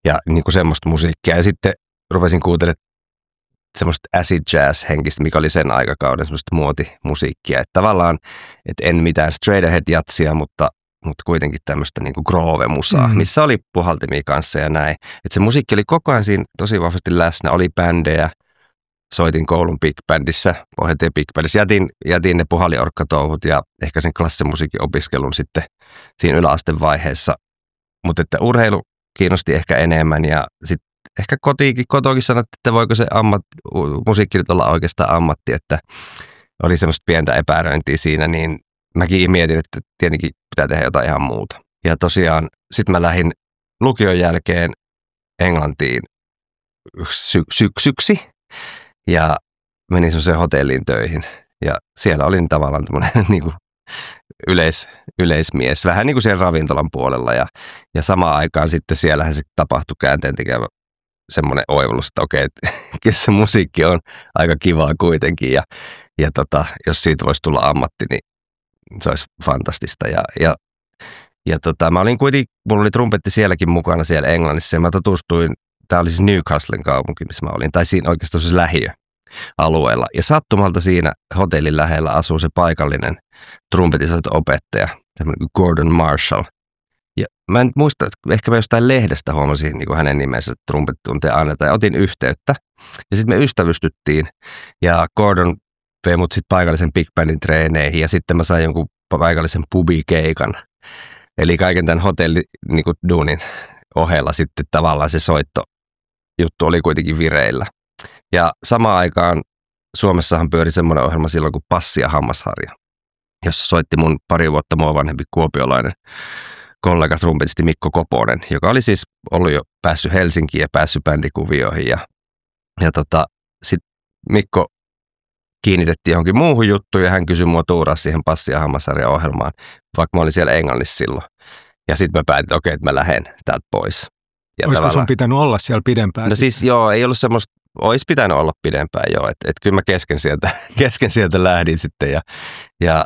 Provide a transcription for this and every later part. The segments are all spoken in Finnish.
ja niin kuin semmoista musiikkia. Ja sitten rupesin kuuntelemaan semmoista acid jazz henkistä, mikä oli sen aikakauden semmoista muotimusiikkia. Että tavallaan, että en mitään straight ahead jatsia, mutta kuitenkin tämmöistä niin kuin groove-musaa, missä oli puhaltimia kanssa ja näin. Että se musiikki oli koko ajan siinä tosi vahvasti läsnä, oli bändejä. Soitin koulun big bandissä, Pohjanteen big bandissä. Jätin ne puhaliorkkatouhut ja ehkä sen klassimusiikin opiskelun sitten siinä yläastevaiheessa. Mutta että urheilu kiinnosti ehkä enemmän ja sitten ehkä kotoakin sanottiin, että voiko se musiikki nyt olla oikeastaan ammatti, että oli semmoista pientä epäröintiä siinä, niin mäkin mietin, että tietenkin pitää tehdä jotain ihan muuta. Ja tosiaan sitten mä lähdin lukion jälkeen Englantiin syksyksi ja menin semmoiseen hotelliin töihin. Ja siellä olin tavallaan tämmöinen niin kuin yleismies, vähän niin kuin siellä ravintolan puolella. Ja samaan aikaan sitten siellähän se tapahtui käänteentekevä semmoinen oivallus, että okei, että kyllä se musiikki on aika kivaa kuitenkin. Ja jos siitä voisi tulla ammatti, niin se olisi fantastista. Mä olin kuitenkin, mulla oli trumpetti sielläkin mukana siellä Englannissa ja mä tutustuin, tää oli siis Newcastlen kaupunki, missä mä olin, tai siinä oikeastaan se lähiöalueella. Ja sattumalta siinä hotellin lähellä asuu se paikallinen trumpetisoito-opettaja, tämmöinen Gordon Marshall. Ja mä en muista, ehkä mä jostain lehdestä huomasin niin kuin hänen nimensä trumpettitunteja annetaan ja otin yhteyttä. Ja sitten me ystävystyttiin ja Gordon vei mut sitten paikallisen big bandin treeneihin ja sitten mä sain jonkun paikallisen pubikeikan. Eli kaiken tämän hotelliduunin ohella sitten tavallaan se soittojuttu oli kuitenkin vireillä. Ja samaan aikaan Suomessahan pyöri semmoinen ohjelma silloin kuin Passi ja Hammasharja, jossa soitti mun pari vuotta mua vanhempi kuopiolainen kollega trumpetisti Mikko Koponen, joka oli siis ollut jo päässyt Helsinkiin ja päässyt bändikuvioihin. Ja sitten Mikko kiinnitettiin johonkin muuhun juttuun ja hän kysyi mua tuuraa siihen Passi ja Hammasharja ohjelmaan, vaikka mä olin siellä Englannissa silloin. Ja sitten mä päätin, että okei, että mä lähden täältä pois. Ja olisiko sun pitänyt olla siellä pidempään? No siis joo, ei ollut semmoista, olisi pitänyt olla pidempään joo, että kyllä mä kesken sieltä lähdin sitten ja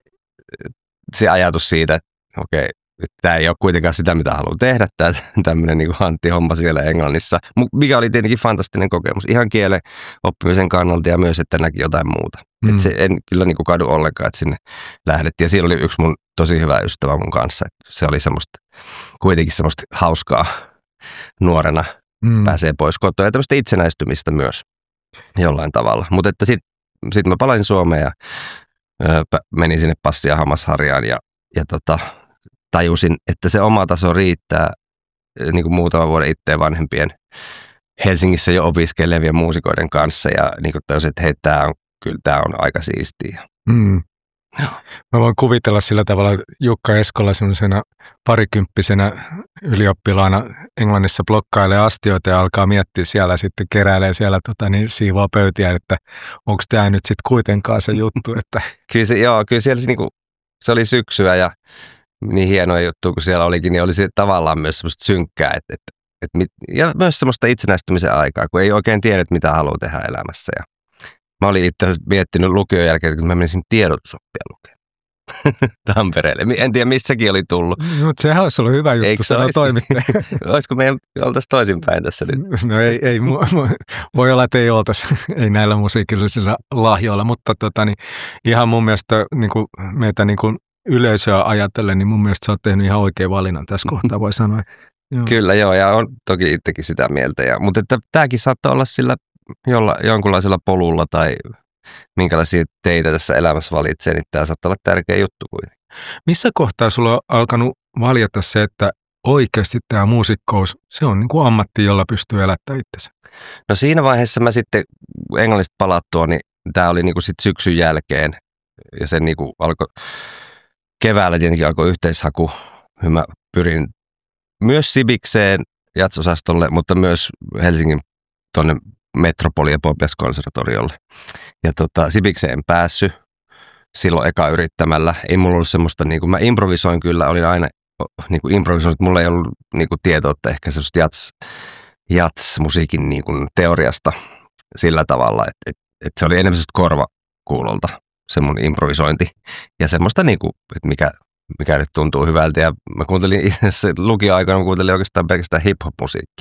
se ajatus siitä, että okei, tämä ei ole kuitenkaan sitä, mitä haluan tehdä, tämä tämmöinen niin kuin Antti-homma siellä Englannissa, mikä oli tietenkin fantastinen kokemus, ihan kielen oppimisen kannalta ja myös, että näki jotain muuta. Että se en kyllä niin kuin kadu ollenkaan, että sinne lähdettiin ja siinä oli yksi mun tosi hyvä ystävä mun kanssa, että se oli kuitenkin semmoista hauskaa nuorena, pääsee pois kotoa ja tämmöistä itsenäistymistä myös jollain tavalla, mutta että sitten mä palasin Suomeen ja menin sinne Passi ja Hammasharjaan ja tajusin, että se oma taso riittää niin kuin muutaman vuoden itseä vanhempien Helsingissä jo opiskelevien muusikoiden kanssa ja niin kuin tajusin, että hei, tämä on aika siistiä. Mä voin kuvitella sillä tavalla, että Jukka Eskola semmoisena parikymppisenä ylioppilaana Englannissa blokkailee astioita ja alkaa miettiä siellä sitten keräilee siellä siivoa pöytiä, että onko tämä nyt sitten kuitenkaan se juttu. Että Kyllä siellä se oli syksyä ja niin hienoja juttuja kuin siellä olikin, niin oli se tavallaan myös semmoista synkkää ja myös semmoista itsenäistymisen aikaa, kun ei oikein tiennyt, mitä haluaa tehdä elämässä. Ja mä olin itse asiassa miettinyt lukion jälkeen, kun mä menisin tiedotusoppia lukemaan Tampereelle. En tiedä, missäkin oli tullut. Mutta sehän olisi ollut hyvä juttu sanoa toimittaja. Olisiko meidän oltaisiin toisinpäin tässä nyt? No ei voi olla, että ei oltaisi, ei näillä musiikillisilla lahjoilla, mutta ihan mun mielestä meitä yleisöä ajatellen, niin mun mielestä sä oot tehnyt ihan oikein valinnan tässä kohtaa, voi sanoa. Joo. Kyllä joo, ja on toki itsekin sitä mieltä. Mutta että tämäkin saattaa olla sillä jonkunlaisella polulla tai minkälaisia teitä tässä elämässä valitsee, niin tämä saattaa olla tärkeä juttu kuitenkin. Missä kohtaa sulla on alkanut valjata se, että oikeasti tämä muusikkous, se on niin kuin ammatti, jolla pystyy elättämään itsensä? No siinä vaiheessa mä sitten Englannista palattua, niin tämä oli niin kuin sitten syksyn jälkeen ja se niin kuin alkoi keväällä tietenkin alkoi yhteishaku. Mä pyrin myös Sibikseen jatsosastolle, mutta myös Helsingin tuonne Metropoli- ja Popias-konservatoriolle. Ja Sibikseen en päässyt silloin eka yrittämällä. Ei mulla ollut semmoista, niin kuin mä improvisoin kyllä, olin aina niin kuin improvisoinut, mulla ei ollut niin kuin tietoutta ehkä semmoista jats-musiikin niin kuin teoriasta sillä tavalla, että se oli enemmän semmoista korvakuulolta se mun improvisointi ja semmoista niin kuin, että mikä nyt tuntuu hyvältä ja mä kuuntelin itse lukioaikana, mä kuuntelin oikeastaan pelkästään hip-hop-musiikkia.